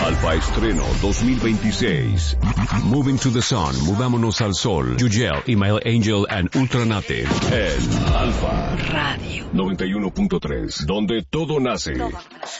Alfa Estreno 2026. Moving to the Sun, Mudámonos al Sol, Yugel, Email Angel and Ultranate. En Alfa Radio 91.3, donde todo nace.